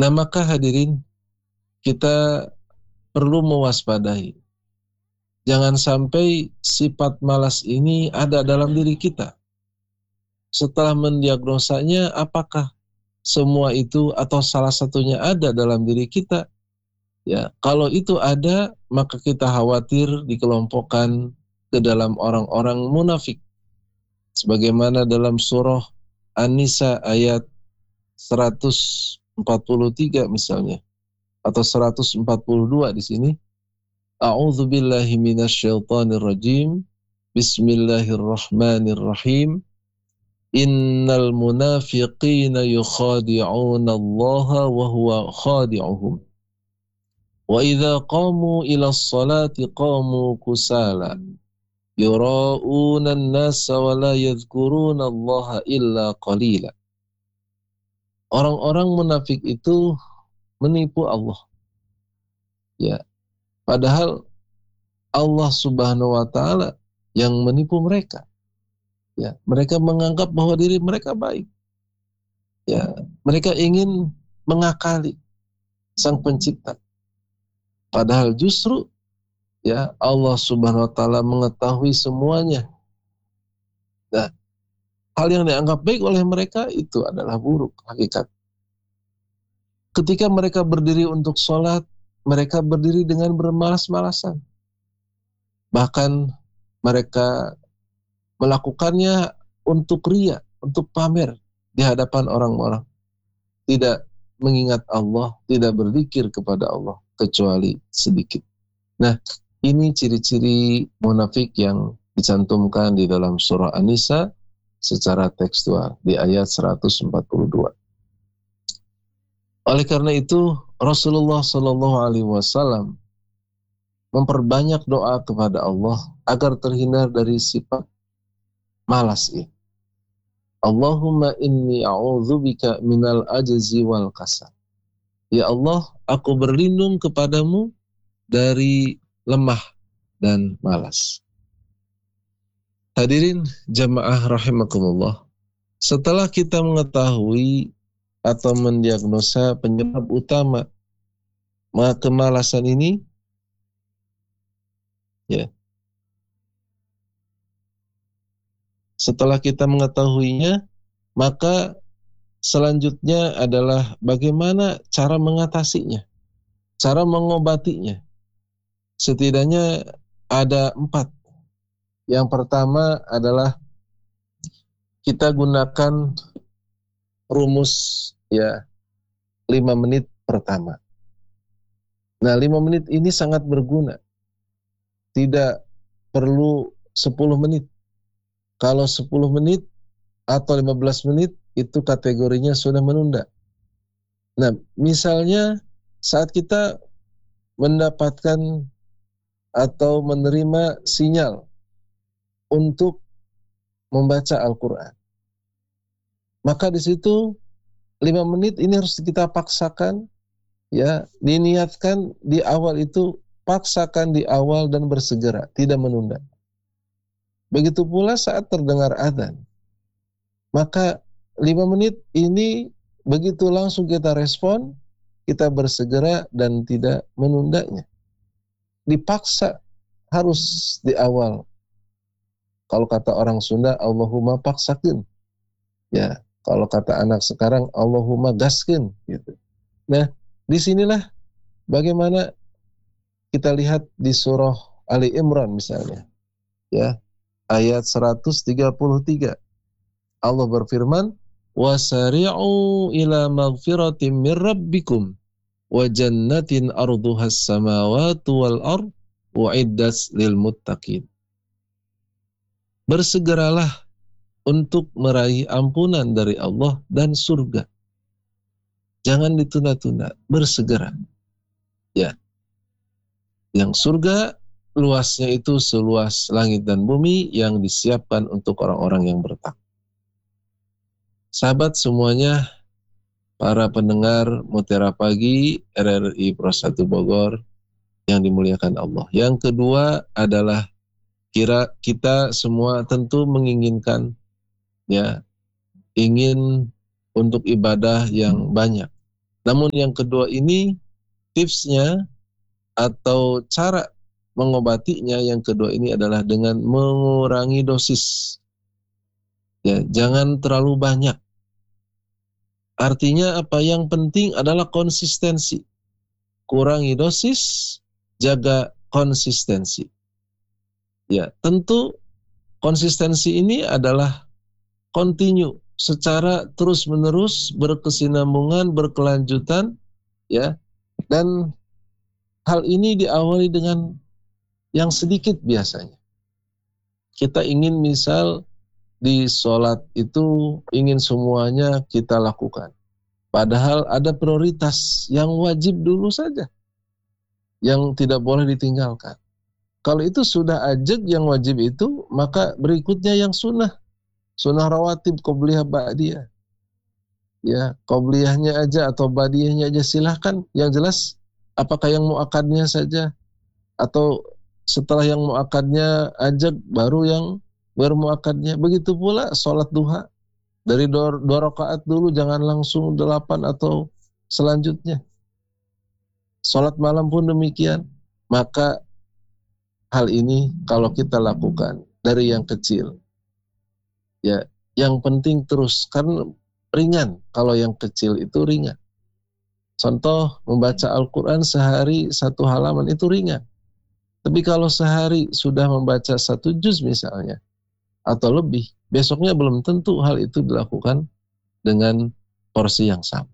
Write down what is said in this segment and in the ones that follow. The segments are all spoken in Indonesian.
Nah, maka hadirin, kita perlu mewaspadai. Jangan sampai sifat malas ini ada dalam diri kita. Setelah mendiagnosanya, apakah semua itu atau salah satunya ada dalam diri kita? Ya, kalau itu ada, maka kita khawatir dikelompokkan ke dalam orang-orang munafik. Sebagaimana dalam surah An-Nisa ayat 143 misalnya, atau 142 di sini. A'udzu billahi minasyaitonir rajim. Bismillahirrahmanirrahim. Innal munafiqina yukhadi'una Allah wa huwa khadi'uhum. Wa idza qamu ila sholati qamu kusala. Yura'una an-nasa wa la yadhkuruna Allah illa qalila. Orang-orang munafik itu menipu Allah. Ya, padahal Allah Subhanahu wa taala yang menipu mereka. Ya, mereka menganggap bahwa diri mereka baik. Ya, mereka ingin mengakali Sang Pencipta. Padahal justru ya Allah Subhanahu wa taala mengetahui semuanya. Nah, hal yang dianggap baik oleh mereka itu adalah buruk hakikat. Ketika mereka berdiri untuk sholat, mereka berdiri dengan bermalas-malasan. Bahkan mereka melakukannya untuk riya, untuk pamer di hadapan orang-orang. Tidak mengingat Allah, tidak berzikir kepada Allah kecuali sedikit. Nah, ini ciri-ciri munafik yang dicantumkan di dalam surah An-Nisa secara tekstual di ayat 142. Oleh karena itu, Rasulullah SAW memperbanyak doa kepada Allah agar terhindar dari sifat malas ini. Allahumma inni a'udzubika minal ajzi wal kasal. Ya Allah, aku berlindung kepadamu dari lemah dan malas. Hadirin jamaah rahimakumullah. Setelah kita mengetahui atau mendiagnosa penyebab utama kemalasan ini, ya. Setelah kita mengetahuinya, maka selanjutnya adalah bagaimana cara mengatasinya, cara mengobatinya. Setidaknya ada 4. Yang pertama adalah kita gunakan rumus ya 5 menit pertama. Nah, 5 menit ini sangat berguna. Tidak perlu 10 menit. Kalau 10 menit atau 15 menit itu kategorinya sudah menunda. Nah, misalnya saat kita mendapatkan atau menerima sinyal untuk membaca Al-Quran, maka di situ 5 menit ini harus kita paksakan, ya, diniatkan di awal itu, paksakan di awal dan bersegera, tidak menunda. Begitu pula saat terdengar adzan, maka 5 menit ini begitu langsung kita respon, kita bersegera dan tidak menundanya. Dipaksa harus di awal. Kalau kata orang Sunda, Allahumma paksakeun. Ya, kalau kata anak sekarang, Allahumma gaskeun gitu. Nah, disinilah bagaimana kita lihat di surah Ali Imran misalnya. Ya, ayat 133. Allah berfirman, "Wasari'u ila maghfiratin min rabbikum wa jannatin arduhas samawati wal ard uiddat lil muttaqin." Bersegeralah untuk meraih ampunan dari Allah dan surga. Jangan ditunda-tunda, bersegera. Ya. Yang surga luasnya itu seluas langit dan bumi yang disiapkan untuk orang-orang yang bertakwa. Sahabat semuanya, para pendengar Mutiara Pagi RRI Pro 1 Bogor yang dimuliakan Allah. Yang kedua adalah kita semua tentu menginginkan, ya, ingin untuk ibadah yang banyak. Namun yang kedua ini tipsnya atau cara mengobatinya yang kedua ini adalah dengan mengurangi dosis. Ya, jangan terlalu banyak. Artinya apa yang penting adalah konsistensi. Kurangi dosis, jaga konsistensi. Ya, tentu konsistensi ini adalah continue secara terus-menerus, berkesinambungan, berkelanjutan, ya. Dan hal ini diawali dengan yang sedikit biasanya. Kita ingin misal di sholat itu ingin semuanya kita lakukan. Padahal ada prioritas yang wajib dulu saja, yang tidak boleh ditinggalkan. Kalau itu sudah ajeg yang wajib itu, maka berikutnya yang sunnah. Sunnah rawatib, qobliyah, ba'diyah. Ya, qobliyahnya aja atau ba'diyahnya aja silahkan. Yang jelas, apakah yang mu'akadnya saja atau setelah yang mu'akadnya ajeg baru yang bermu'akadnya. Begitu pula sholat duha. Dari dua rakaat dulu, jangan langsung 8 atau selanjutnya. Sholat malam pun demikian. Maka hal ini kalau kita lakukan dari yang kecil, ya yang penting terus, karena ringan. Kalau yang kecil itu ringan. Contoh membaca Al-Quran sehari 1 halaman itu ringan. Tapi kalau sehari sudah membaca 1 juz misalnya, atau lebih, besoknya belum tentu hal itu dilakukan dengan porsi yang sama.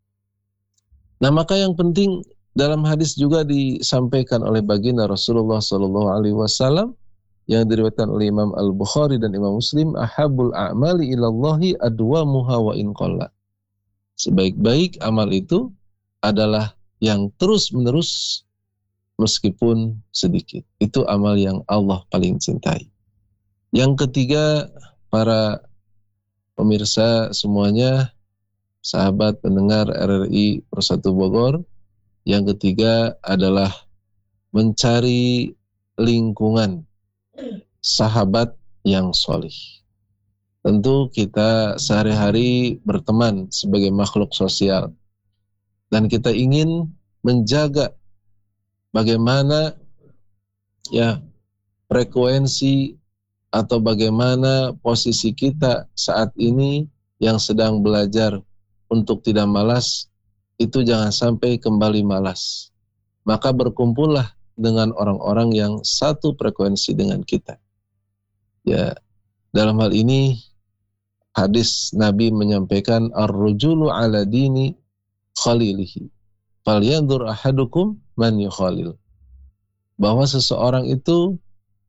Nah, maka yang penting dalam hadis juga disampaikan oleh baginda Rasulullah SAW yang diriwayatkan oleh Imam Al-Bukhari dan Imam Muslim, ahabul a'mali ilallahi adwamuha wa in qalla. Sebaik-baik amal itu adalah yang terus-menerus meskipun sedikit. Itu amal yang Allah paling cintai. Yang ketiga, para pemirsa semuanya, sahabat pendengar RRI Persatu Bogor, yang ketiga adalah mencari lingkungan sahabat yang solih. Tentu kita sehari-hari berteman sebagai makhluk sosial, dan kita ingin menjaga bagaimana ya frekuensi atau bagaimana posisi kita saat ini yang sedang belajar untuk tidak malas, itu jangan sampai kembali malas. Maka berkumpullah dengan orang-orang yang satu frekuensi dengan kita. Ya, dalam hal ini hadis Nabi menyampaikan ar-rujulu ala dini khalilihi. Falyanzur ahadukum man yukhalil. Bahwa seseorang itu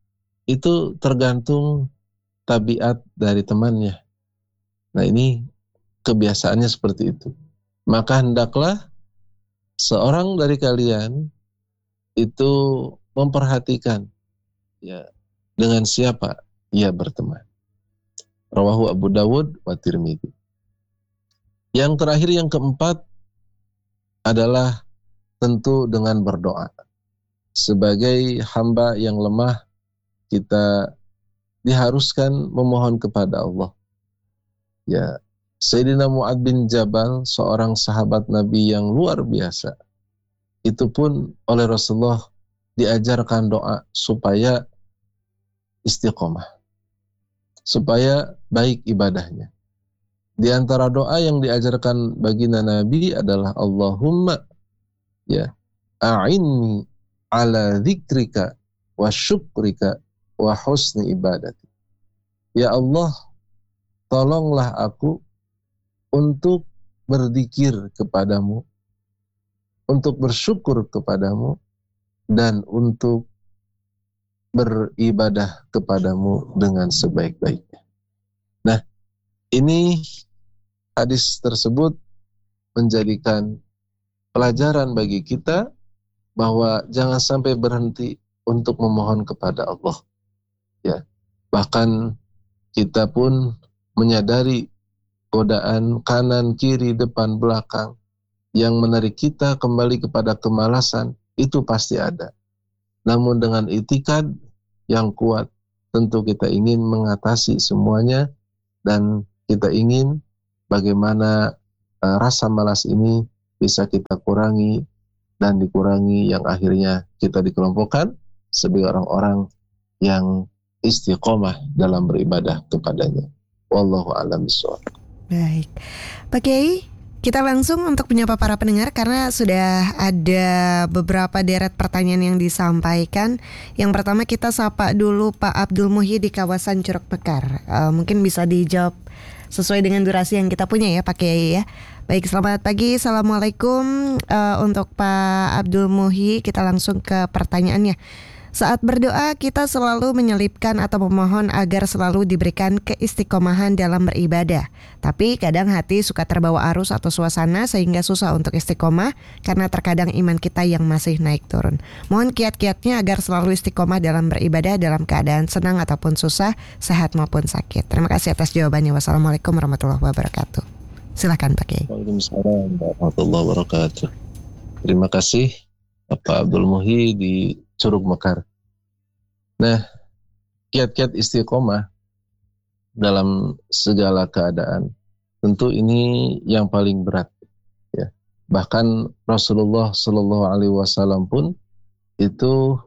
tergantung tabiat dari temannya. Nah, ini kebiasaannya seperti itu. Maka hendaklah seorang dari kalian itu memperhatikan ya dengan siapa ia berteman. Rawahu Abu Dawud wa Tirmidzi. Yang terakhir, yang keempat adalah tentu dengan berdoa. Sebagai hamba yang lemah, kita diharuskan memohon kepada Allah. Ya, Sayyidina Mu'ad bin Jabal, seorang sahabat Nabi yang luar biasa, itu pun oleh Rasulullah diajarkan doa supaya istiqomah, supaya baik ibadahnya. Di antara doa yang diajarkan baginda Nabi adalah Allahumma ya a'inni ala dzikrika wa syukrika wa husni ibadati. Ya Allah, tolonglah aku untuk berzikir kepadamu, untuk bersyukur kepadamu, dan untuk beribadah kepadamu dengan sebaik-baiknya. Nah, ini hadis tersebut menjadikan pelajaran bagi kita bahwa jangan sampai berhenti untuk memohon kepada Allah. Ya, bahkan kita pun menyadari godaan kanan, kiri, depan, belakang yang menarik kita kembali kepada kemalasan, itu pasti ada. Namun dengan itikad yang kuat, tentu kita ingin mengatasi semuanya, dan kita ingin bagaimana rasa malas ini bisa kita kurangi dan dikurangi, yang akhirnya kita dikelompokkan sebagai orang-orang yang istiqomah dalam beribadah kepadanya. Wallahu a'lam bishawab. Baik, Pak Kiai, kita langsung untuk menyapa para pendengar karena sudah ada beberapa deret pertanyaan yang disampaikan. Yang pertama kita sapa dulu Pak Abdul Muhyi di kawasan Curug Mekar. Mungkin bisa dijawab sesuai dengan durasi yang kita punya ya Pak Kiai ya. Baik, selamat pagi, Assalamualaikum. Untuk Pak Abdul Muhyi, kita langsung ke pertanyaannya. Saat berdoa kita selalu menyelipkan atau memohon agar selalu diberikan keistiqomahan dalam beribadah. Tapi kadang hati suka terbawa arus atau suasana sehingga susah untuk istiqomah karena terkadang iman kita yang masih naik turun. Mohon kiat-kiatnya agar selalu istiqomah dalam beribadah dalam keadaan senang ataupun susah, sehat maupun sakit. Terima kasih atas jawabannya. Wassalamualaikum warahmatullahi wabarakatuh. Silakan Pak Kiai. Waalaikumsalam warahmatullahi wabarakatuh. Terima kasih Pak Abdul Muhyi di Curug Mekar. Nah, kiat-kiat istiqomah dalam segala keadaan, tentu ini yang paling berat. Ya. Bahkan Rasulullah Shallallahu Alaihi Wasallam pun itu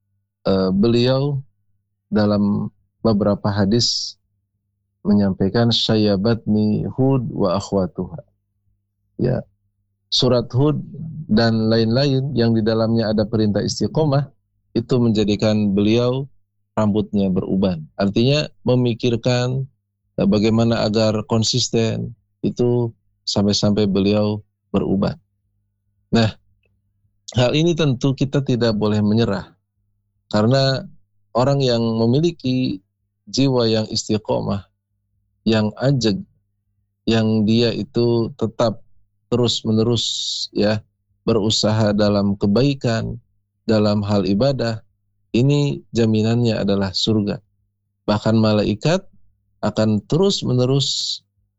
beliau dalam beberapa hadis menyampaikan syayabatni Hud wa akhwatuha. Ya, surat Hud dan lain-lain yang di dalamnya ada perintah istiqomah itu menjadikan beliau rambutnya beruban. Artinya memikirkan bagaimana agar konsisten, itu sampai-sampai beliau beruban. Nah, hal ini tentu kita tidak boleh menyerah. Karena orang yang memiliki jiwa yang istiqomah, yang ajeg, yang dia itu tetap terus-menerus ya berusaha dalam kebaikan, dalam hal ibadah, ini jaminannya adalah surga. Bahkan malaikat akan terus-menerus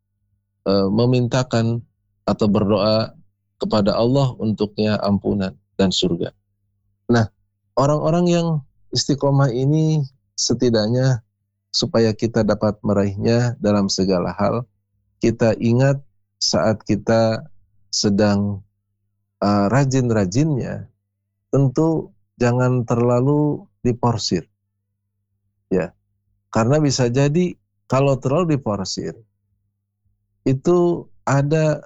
memintakan atau berdoa kepada Allah untuknya ampunan dan surga. Nah, orang-orang yang istiqomah ini setidaknya supaya kita dapat meraihnya dalam segala hal, kita ingat saat kita sedang rajin-rajinnya, tentu jangan terlalu diporsir, ya, karena bisa jadi kalau terlalu diporsir itu ada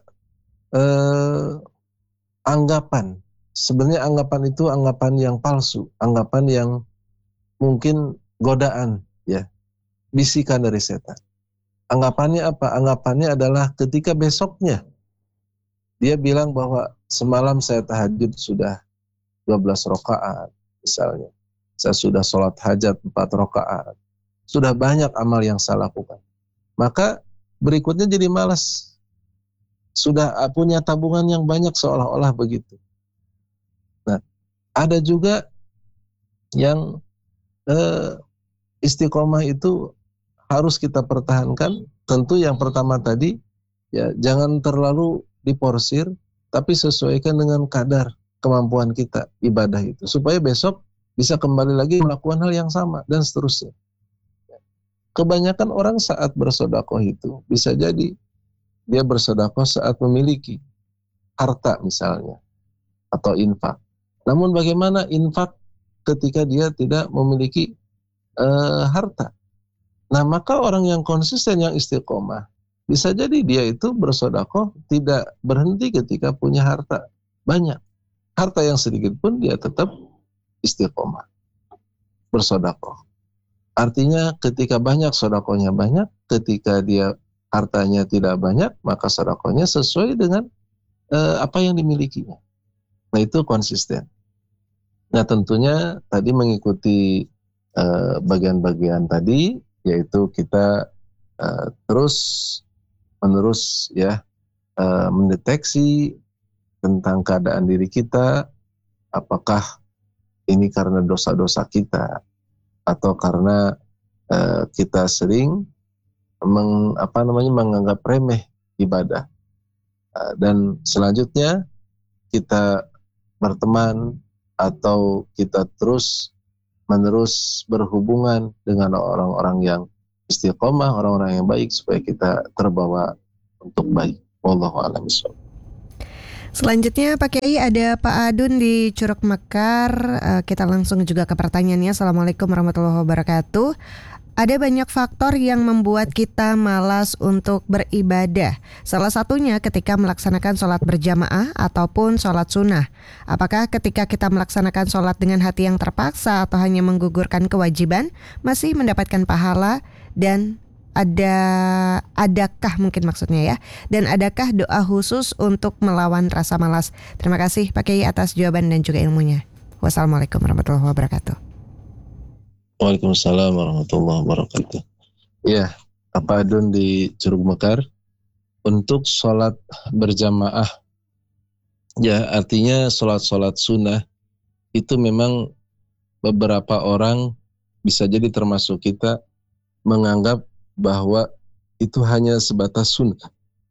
anggapan. Sebenarnya anggapan itu anggapan yang palsu, anggapan yang mungkin godaan, ya, bisikan dari setan. Anggapannya apa? Anggapannya adalah ketika besoknya dia bilang bahwa semalam saya tahajud sudah 12 rakaat misalnya. Saya sudah sholat hajat 4 rakaat. Sudah banyak amal yang saya lakukan. Maka berikutnya jadi malas. Sudah punya tabungan yang banyak seolah-olah begitu. Nah, ada juga yang istiqomah itu harus kita pertahankan. Tentu yang pertama tadi, ya jangan terlalu diporsir, tapi sesuaikan dengan kadar kemampuan kita ibadah itu, supaya besok bisa kembali lagi melakukan hal yang sama dan seterusnya. Kebanyakan orang saat bersedekah itu bisa jadi dia bersedekah saat memiliki harta misalnya atau infak. Namun bagaimana infak ketika dia tidak memiliki harta? Nah, maka orang yang konsisten, yang istiqomah, bisa jadi dia itu bersedekah tidak berhenti ketika punya harta banyak. Harta yang sedikit pun dia tetap istiqomah, bersedekah. Artinya ketika banyak, sedekahnya banyak. Ketika dia hartanya tidak banyak, maka sedekahnya sesuai dengan apa yang dimilikinya. Nah, itu konsisten. Nah, tentunya tadi mengikuti bagian-bagian tadi, yaitu kita terus menerus ya mendeteksi tentang keadaan diri kita, apakah ini karena dosa-dosa kita atau karena kita sering menganggap remeh ibadah. Dan selanjutnya kita berteman atau kita terus menerus berhubungan dengan orang-orang yang istiqomah, orang-orang yang baik, supaya kita terbawa untuk baik. Wallahu a'lam bishawab. Selanjutnya Pak Kiai ada Pak Adun di Curug Mekar. Kita langsung juga ke pertanyaannya. Assalamualaikum warahmatullahi wabarakatuh. Ada banyak faktor yang membuat kita malas untuk beribadah. Salah satunya ketika melaksanakan sholat berjamaah ataupun sholat sunnah. Apakah ketika kita melaksanakan sholat dengan hati yang terpaksa atau hanya menggugurkan kewajiban masih mendapatkan pahala, dan adakah mungkin maksudnya ya, dan adakah doa khusus untuk melawan rasa malas? Terima kasih Pak Kiai atas jawaban dan juga ilmunya. Wassalamualaikum warahmatullahi wabarakatuh. Waalaikumsalam warahmatullahi wabarakatuh. Ya, Pak Adun di Curug Mekar, untuk sholat berjamaah, ya artinya sholat sunnah, itu memang beberapa orang, bisa jadi termasuk kita, menganggap bahwa itu hanya sebatas sunnah.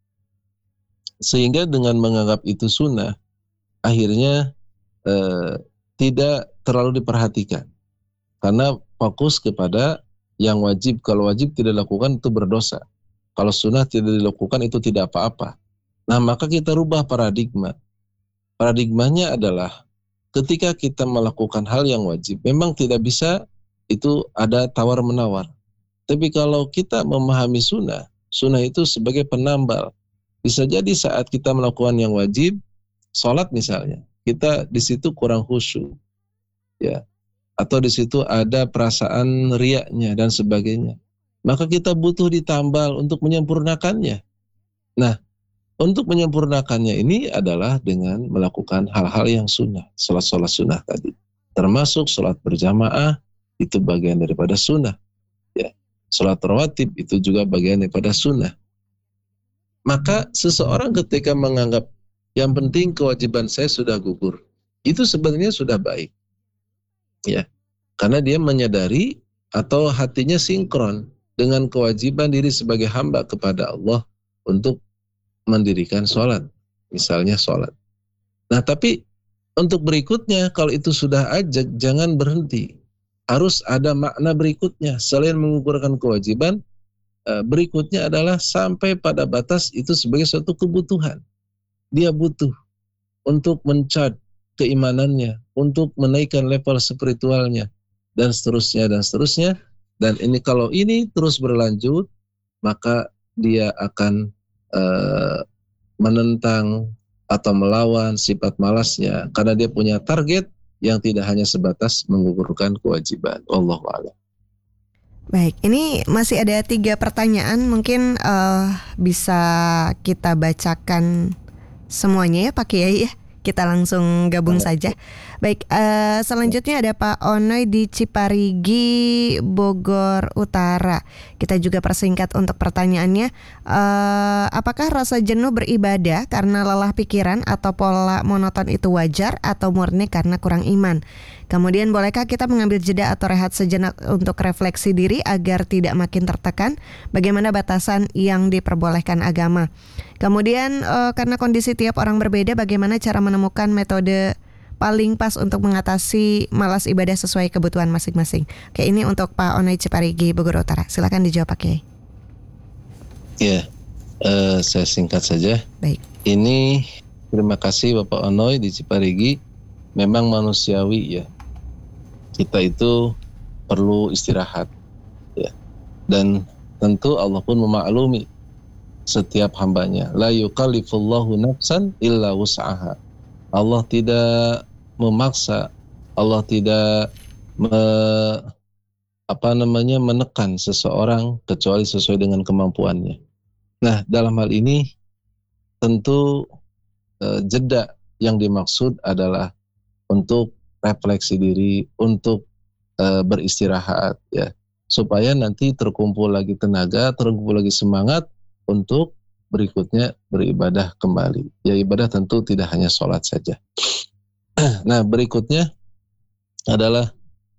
Sehingga dengan menganggap itu sunnah, akhirnya tidak terlalu diperhatikan. Karena fokus kepada yang wajib. Kalau wajib tidak dilakukan itu berdosa. Kalau sunnah tidak dilakukan itu tidak apa-apa. Nah, maka kita rubah paradigma. Paradigmanya adalah ketika kita melakukan hal yang wajib, memang tidak bisa itu ada tawar-menawar. Tapi kalau kita memahami sunnah itu sebagai penambal. Bisa jadi saat kita melakukan yang wajib, sholat misalnya, kita di situ kurang khusyuk, ya, atau di situ ada perasaan riaknya dan sebagainya, maka kita butuh ditambal untuk menyempurnakannya. Nah, untuk menyempurnakannya ini adalah dengan melakukan hal-hal yang sunnah, sholat sunnah tadi, termasuk sholat berjamaah, itu bagian daripada sunnah, ya. Sholat rawatib itu juga bagian daripada sunnah. Maka seseorang ketika menganggap yang penting kewajiban saya sudah gugur, itu sebenarnya sudah baik, ya, karena dia menyadari atau hatinya sinkron dengan kewajiban diri sebagai hamba kepada Allah untuk mendirikan sholat, misalnya sholat. Nah, tapi untuk berikutnya, kalau itu sudah ajak, jangan berhenti. Harus ada makna berikutnya. Selain mengukurkan kewajiban, berikutnya adalah sampai pada batas itu sebagai suatu kebutuhan. Dia butuh untuk mencharge keimanannya, untuk menaikkan level spiritualnya, dan seterusnya, dan seterusnya. Dan ini kalau ini terus berlanjut, maka dia akan menentang atau melawan sifat malasnya, karena dia punya target yang tidak hanya sebatas menggugurkan kewajiban. Wallahu a'lam. Baik, ini masih ada 3 pertanyaan, mungkin bisa kita bacakan semuanya ya Pak Kiai ya. Kita langsung gabung saja. Baik, selanjutnya ada Pak Onoy di Ciparigi, Bogor Utara. Kita juga persingkat untuk pertanyaannya. Apakah rasa jenuh beribadah karena lelah pikiran atau pola monoton itu wajar atau murni karena kurang iman? Kemudian bolehkah kita mengambil jeda atau rehat sejenak untuk refleksi diri agar tidak makin tertekan? Bagaimana batasan yang diperbolehkan agama? Kemudian karena kondisi tiap orang berbeda, bagaimana cara menemukan metode paling pas untuk mengatasi malas ibadah sesuai kebutuhan masing-masing? Oke, ini untuk Pak Onai Ciparigi, Bogor Utara. Silakan dijawab Pak Kiai. Ya, saya singkat saja. Baik. Ini terima kasih Bapak Onoi di Ciparigi. Memang manusiawi ya, kita itu perlu istirahat, ya. Dan tentu Allah pun memaklumi setiap hambanya. La yukallifullahu nafsan illa wus'aha. Allah tidak memaksa, Allah tidak menekan seseorang kecuali sesuai dengan kemampuannya. Nah, dalam hal ini tentu jeda yang dimaksud adalah untuk refleksi diri, untuk beristirahat, ya, supaya nanti terkumpul lagi tenaga, terkumpul lagi semangat untuk berikutnya beribadah kembali. Ya, ibadah tentu tidak hanya sholat saja. Nah, berikutnya adalah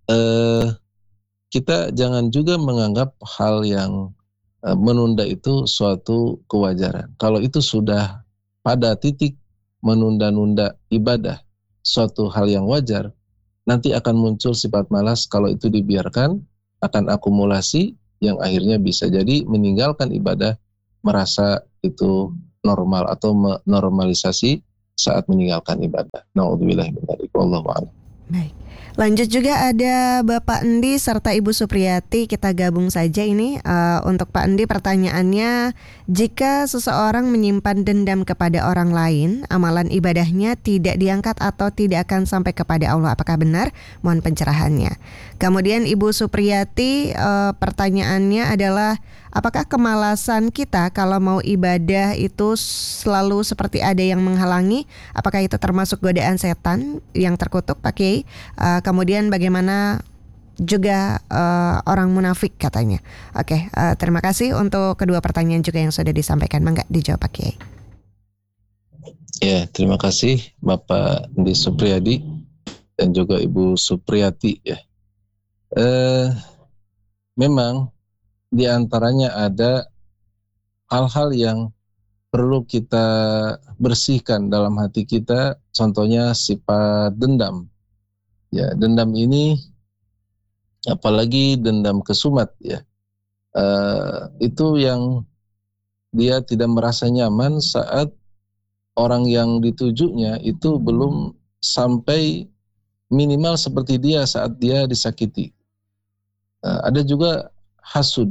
kita jangan juga menganggap hal yang menunda itu suatu kewajaran. Kalau itu sudah pada titik menunda-nunda ibadah, suatu hal yang wajar, nanti akan muncul sifat malas. Kalau itu dibiarkan, akan akumulasi yang akhirnya bisa jadi meninggalkan ibadah, merasa itu normal atau menormalisasi saat meninggalkan ibadah. Nauzubillah min dzalik. Wallahu a'lam. Baik. Lanjut juga ada Bapak Endi serta Ibu Supriyati, kita gabung saja ini. Untuk Pak Endi pertanyaannya, jika seseorang menyimpan dendam kepada orang lain, amalan ibadahnya tidak diangkat atau tidak akan sampai kepada Allah, apakah benar? Mohon pencerahannya. Kemudian Ibu Supriyati, pertanyaannya adalah, apakah kemalasan kita kalau mau ibadah itu selalu seperti ada yang menghalangi? Apakah itu termasuk godaan setan yang terkutuk, Pak Kiai? Kemudian bagaimana juga orang munafik katanya. Oke, terima kasih untuk kedua pertanyaan juga yang sudah disampaikan. Mangga dijawab Pak Kiai. Ya, terima kasih Bapak Endi Supriyadi dan juga Ibu Supriyati ya. Memang di antaranya ada hal-hal yang perlu kita bersihkan dalam hati kita, contohnya sifat dendam. Ya, dendam ini apalagi dendam kesumat ya. Itu yang dia tidak merasa nyaman saat orang yang ditujunya itu belum sampai minimal seperti dia saat dia disakiti. Ada juga hasud.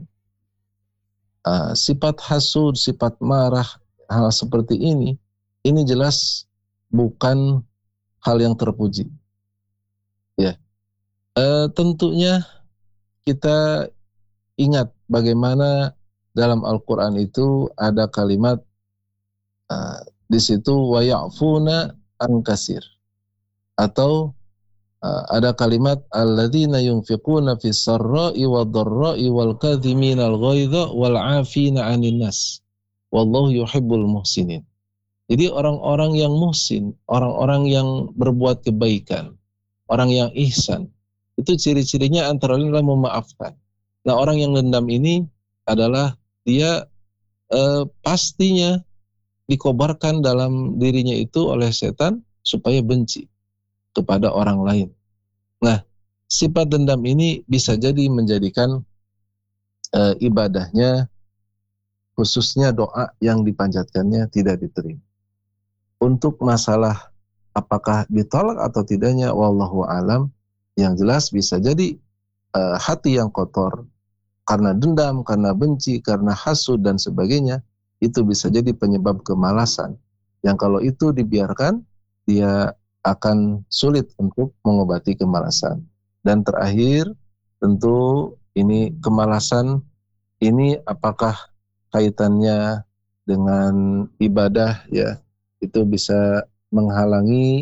Sifat hasud, sifat marah, hal seperti ini jelas bukan hal yang terpuji. Ya, tentunya kita ingat bagaimana dalam Al-Quran itu ada kalimat di situ wa ya'funa an kasir, atau ada kalimat alladzina yunfiquna fis sarra'i wad-dharra'i wal kadhiminal ghaidha wal 'afina 'anil nas wallahu yuhibbul muhsinin. Jadi orang-orang yang muhsin, orang-orang yang berbuat kebaikan, orang yang ihsan, itu ciri-cirinya antara lain adalah memaafkan. Nah, orang yang dendam ini adalah dia pastinya dikobarkan dalam dirinya itu oleh setan supaya benci kepada orang lain. Nah, sifat dendam ini bisa jadi menjadikan ibadahnya, khususnya doa yang dipanjatkannya tidak diterima. Untuk masalah apakah ditolak atau tidaknya, wallahu alam, yang jelas bisa jadi hati yang kotor karena dendam, karena benci, karena hasud dan sebagainya, itu bisa jadi penyebab kemalasan. Yang kalau itu dibiarkan, dia akan sulit untuk mengobati kemalasan. Dan terakhir, tentu ini kemalasan ini apakah kaitannya dengan ibadah ya, itu bisa menghalangi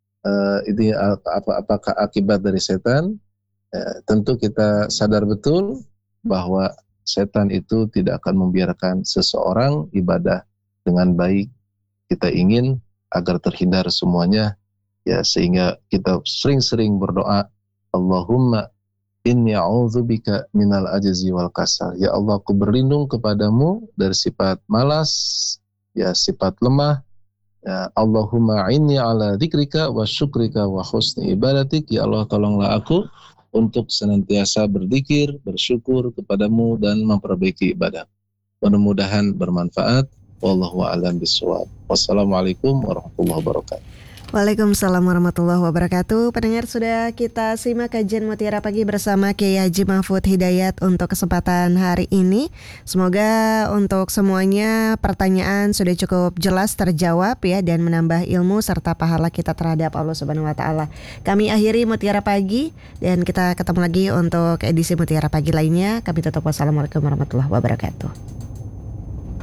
apakah akibat dari setan. Tentu kita sadar betul bahwa setan itu tidak akan membiarkan seseorang ibadah dengan baik. Kita ingin agar terhindar semuanya ya, sehingga kita sering-sering berdoa, Allahumma inni a'udzubika minal ajzi wal kasal. Ya Allah, aku berlindung kepadamu dari sifat malas, ya sifat lemah. Ya Allahumma inni ala dzikrika wa syukrika wa husni ibadatik. Ya Allah, tolonglah aku untuk senantiasa berzikir, bersyukur kepadamu dan memperbaiki ibadah. Mudah-mudahan bermanfaat. Wallahu a'lam bishawab. Wassalamualaikum warahmatullahi wabarakatuh. Waalaikumsalam warahmatullahi wabarakatuh. Pendengar, sudah kita simak kajian Mutiara Pagi bersama Kiai Haji Mahfud Hidayat untuk kesempatan hari ini. Semoga untuk semuanya pertanyaan sudah cukup jelas terjawab ya, dan menambah ilmu serta pahala kita terhadap Allah Subhanahu wa taala. Kami akhiri Mutiara Pagi dan kita ketemu lagi untuk edisi Mutiara Pagi lainnya. Kami tutup. Wassalamualaikum warahmatullahi wabarakatuh.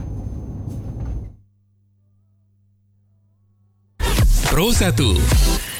Pro 1